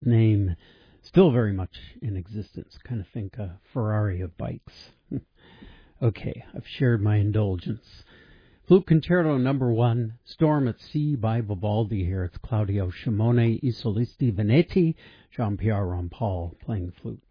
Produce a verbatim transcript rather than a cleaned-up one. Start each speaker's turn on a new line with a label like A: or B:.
A: name still very much in existence. Kind of think a Ferrari of bikes. Okay, I've shared my indulgence. Flute Concerto number one, Storm at Sea by Vivaldi here. It's Claudio Shimone, I Solisti Veneti, Jean-Pierre Rampal playing flute.